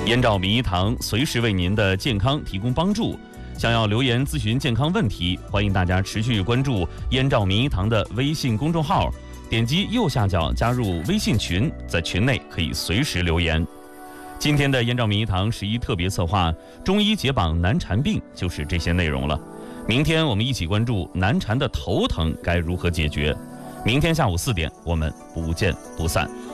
燕赵名医堂随时为您的健康提供帮助。想要留言咨询健康问题，欢迎大家持续关注燕赵名医堂的微信公众号，点击右下角加入微信群，在群内可以随时留言。今天的燕赵名医堂11特别策划中医解绑难缠病就是这些内容了。明天我们一起关注难缠的头疼该如何解决。明天下午4点，我们不见不散。